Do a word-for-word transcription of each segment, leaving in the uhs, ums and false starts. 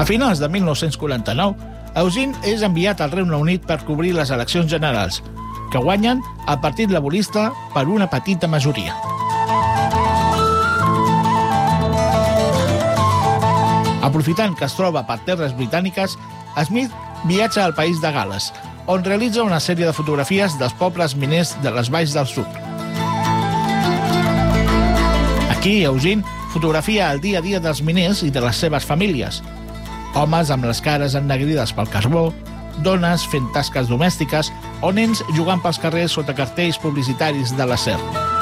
A finals de mil nou-cents quaranta-nou, Eugene és enviat al Regne Unit per cobrir les eleccions generals, que guanyen el Partit Laborista per una petita majoria. Aprofitant que es troba per terres britàniques, Smith viatja al país de Gal·les, on realitza una sèrie de fotografies dels pobles miners de les valls del sud. Aquí, Eugene fotografia el dia a dia dels miners i de les seves famílies. Homes amb les cares ennegrides pel carbó, dones fent tasques domèstiques o nens jugant pels carrers sota cartells publicitaris de l'acer.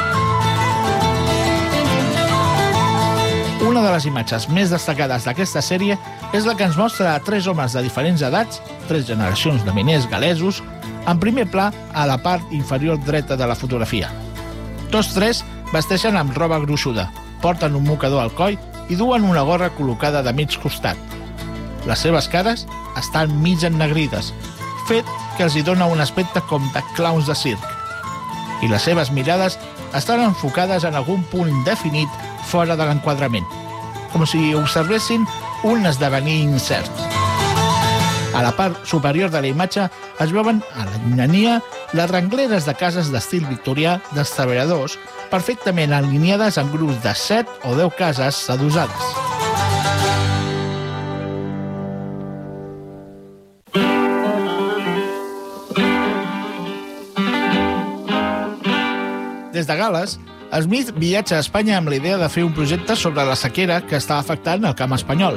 Una de les imatges més destacades d'aquesta sèrie és la que ens mostra a tres homes de diferents edats, tres generacions de miners gal·lesos, en primer pla a la part inferior dreta de la fotografia. Tots tres vesteixen amb roba gruixuda, porten un mocador al coll i duen una gorra col·locada de mig costat. Les seves cares estan mig ennegrides, fet que els hi dona un aspecte com de clowns de circ. I les seves mirades estan enfocades en algun punt indefinit fora de l'enquadrament, com si observessin un esdevenir incert. A la part superior de la imatge es veuen a la llunyania les rengleres de cases d'estil victorià dels treballadors, perfectament alineades en grups de set o deu cases adossades. Des de Gal·les, Smith viatja a Espanya amb la idea de fer un projecte sobre la sequera que està afectant el camp espanyol.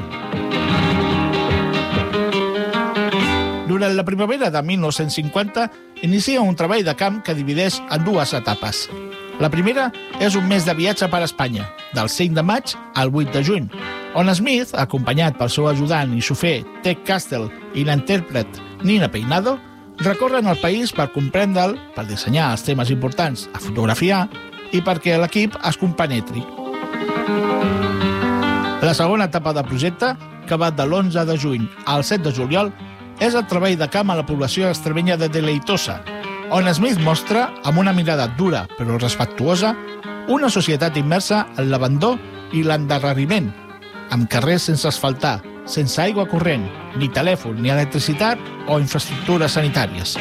Durant la primavera de mil nou-cents cinquanta, inicia un treball de camp que divideix en dues etapes. La primera és un mes de viatge per Espanya, del cinc de maig al vuit de juny, on Smith, acompanyat pel seu ajudant i xofer Ted Castell i l'intèrpret Nina Peinado, recorren el país per comprendre'l, per dissenyar els temes importants a fotografiar i perquè l'equip es compenetri. La segona etapa del projecte, que va de l'onze de juny al set de juliol, és el treball de camp a la població extremenya de Deleitosa, on Smith mostra, amb una mirada dura però respectuosa, una societat immersa en l'abandó i l'endarreriment, amb carrers sense asfaltar, sense aigua corrent, ni telèfon, ni electricitat o infraestructures sanitàries.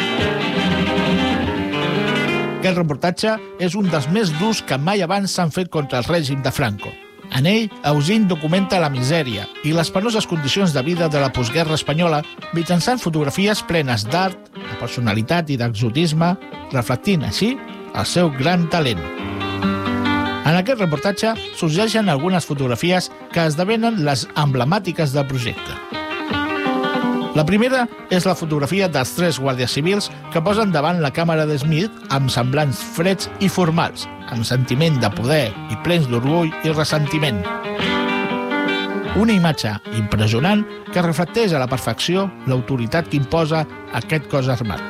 Aquest reportatge és un dels més durs que mai abans s'han fet contra el règim de Franco. En ell, Eugene documenta la misèria i les penoses condicions de vida de la postguerra espanyola mitjançant fotografies plenes d'art, de personalitat i d'exotisme, reflectint així el seu gran talent. En aquest reportatge sorgeixen algunes fotografies que esdevenen les emblemàtiques del projecte. La primera és la fotografia dels tres guàrdies civils que posen davant la càmera de Smith amb semblants freds i formals, amb sentiment de poder i plens d'orgull i ressentiment. Una imatge impressionant que reflecteix a la perfecció l'autoritat que imposa aquest cos armat.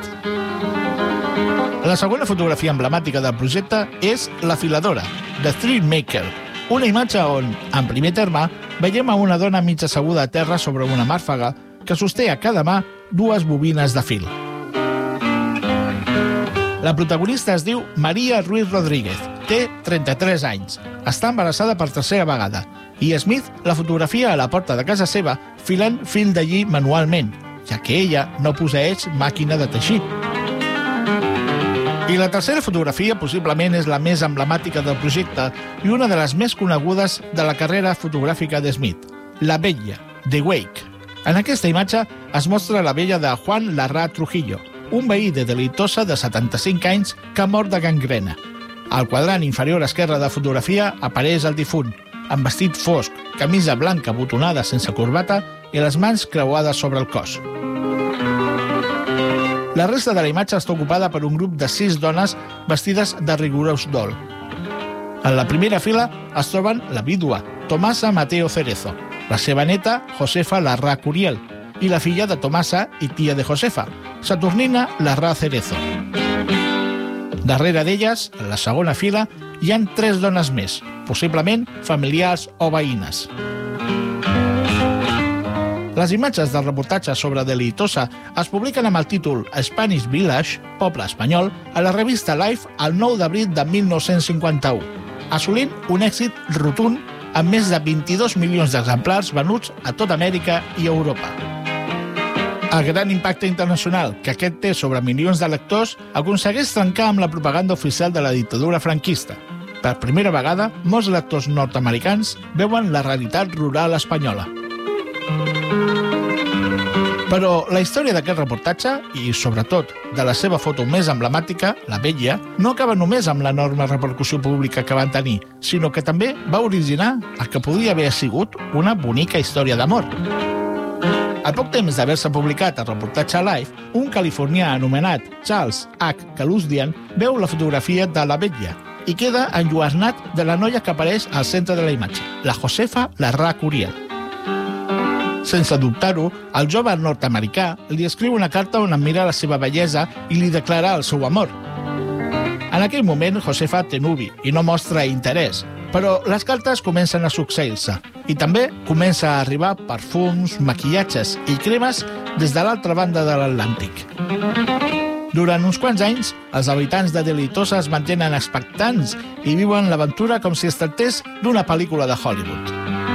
La segona fotografia emblemàtica del projecte és La filadora, de Thrill Maker, una imatge on, en primer terme, veiem a una dona mig asseguda a terra sobre una màrfaga que sosté a cada mà dues bobines de fil. La protagonista es diu Maria Ruiz Rodríguez, té trenta-tres anys, està embarassada per tercera vegada i Smith la fotografia a la porta de casa seva filant fil de lli manualment, ja que ella no posseeix màquina de teixir. I la tercera fotografia possiblement és la més emblemàtica del projecte i una de les més conegudes de la carrera fotogràfica de Smith, La vella, The Wake. En aquesta imatge es mostra la vella de Juan Larra Trujillo, un veí de Deleitosa de setanta-cinc anys que ha mort de gangrena. Al quadrant inferior esquerre de fotografia apareix el difunt, amb vestit fosc, camisa blanca botonada sense corbata i les mans creuades sobre el cos. La resta de la imatge està ocupada per un grup de sis dones vestides de rigorós dol. En la primera fila es troben la vídua, Tomasa Mateo Cerezo, la seva neta, Josefa Larra Curiel, i la filla de Tomasa i tia de Josefa, Saturnina Larra Cerezo. Darrere d'elles, en la segona fila, hi ha tres dones més, possiblement familiars o veïnes. Les imatges del reportatge sobre Deleitosa es publiquen amb el títol Spanish Village, Poble Espanyol, a la revista Life el nou d'abril de mil nou-cents cinquanta-u, assolint un èxit rotund amb més de vint-i-dos milions d'exemplars venuts a tota Amèrica i Europa. El gran impacte internacional que aquest té sobre milions de lectors aconsegueix trencar amb la propaganda oficial de la dictadura franquista. Per primera vegada, molts lectors nord-americans veuen la realitat rural espanyola. Però la història d'aquest reportatge, i sobretot de la seva foto més emblemàtica, la vetlla, no acaba només amb l'enorme repercussió pública que van tenir, sinó que també va originar el que podria haver sigut una bonica història d'amor. A poc temps d'haver-se publicat el reportatge Life, un californià anomenat Charles H. Kalusdian veu la fotografia de la vetlla i queda enlluernat de la noia que apareix al centre de la imatge, la Josefa Larra Curiel. Sense dubtar-ho, el jove nord-americà li escriu una carta on admira la seva bellesa i li declara el seu amor. En aquell moment, Josefa té nuvi i no mostra interès, però les cartes comencen a succeir-se i també comença a arribar perfums, maquillatges i cremes des de l'altra banda de l'Atlàntic. Durant uns quants anys, els habitants de Delitosa es mantenen expectants i viuen l'aventura com si es tractés d'una pel·lícula de Hollywood.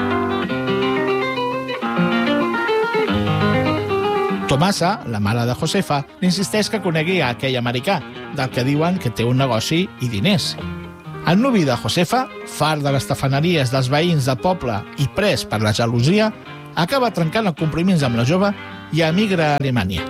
Tomasa, la mare de Josefa, insisteix que conegui a aquell americà, del que diuen que té un negoci i diners. El nuvi de Josefa, fart de les tafaneries dels veïns del poble i pres per la gelosia, acaba trencant el compromís amb la jove i emigra a Alemanya.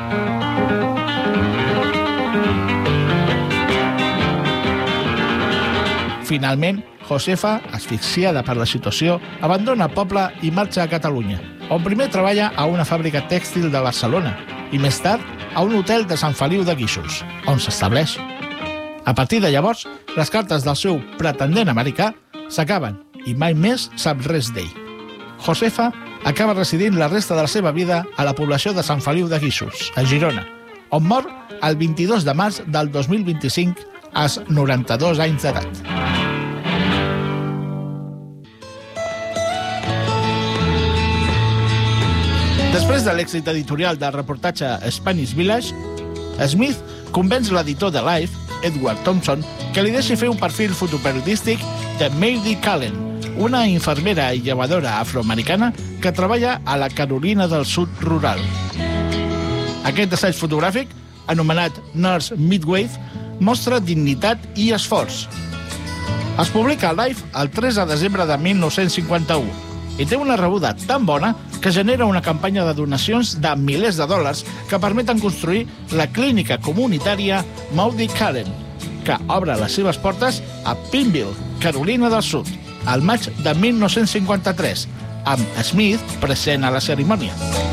Finalment, Josefa, asfixiada per la situació, abandona el poble i marxa a Catalunya, on primer treballa a una fàbrica tèxtil de Barcelona i més tard a un hotel de Sant Feliu de Guíxols, on s'estableix. A partir de llavors, les cartes del seu pretendent americà s'acaben i mai més sap res d'ell. Josefa acaba residint la resta de la seva vida a la població de Sant Feliu de Guíxols, a Girona, on mor el vint-i-dos de març del dos mil vint-i-cinc als noranta-dos anys d'edat. Després de l'èxit editorial del reportatge Spanish Village, Smith convenç l'editor de Life, Edward Thompson, que li deixi fer un perfil fotoperiodístic de Maddie Cullen, una infermera i llevadora afroamericana que treballa a la Carolina del Sud rural. Aquest assaig fotogràfic, anomenat Nurse Midwife, mostra dignitat i esforç. Es publica a Life el tres de desembre de mil nou-cents cinquanta-u i té una rebuda tan bona que genera una campanya de donacions de milers de dòlars que permeten construir la clínica comunitària Maddie Cullen, que obre les seves portes a Pineville, Carolina del Sud, al maig de mil nou-cents cinquanta-tres, amb Smith present a la cerimònia.